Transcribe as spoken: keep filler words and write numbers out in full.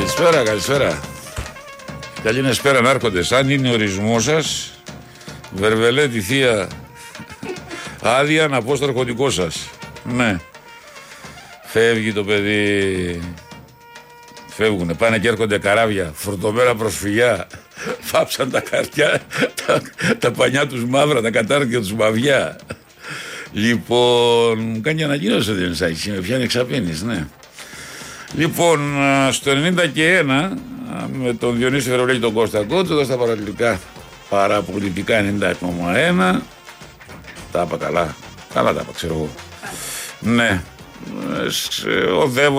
Καλησπέρα, καλησπέρα. Καληνεσπέρα να έρχονται. Αν είναι ορισμός σας, Βερβελέτη θεία άδεια να πω στο αρχοντικό σας. Ναι. Φεύγει το παιδί. Φεύγουνε, πάνε και έρχονται καράβια, φορτωμένα προσφυγιά. Φάψαν τα χαρτιά, τα, τα πανιά τους μαύρα, τα κατάρτια τους μαυιά. Λοιπόν, κάνει ανακοίνωση ο Διονυσάκης, με πιάνει εξαπίνης, ναι. Λοιπόν, στο ενενήντα και ένα, με τον Διονύση Φερολέκη τον Κώστα Κότσο, εδώ στα παραπολιτικά, παραπολιτικά ενενήντα κόμμα ένα. Τα είπα καλά, καλά τα είπα, ξέρω εγώ. Ναι, οδεύω.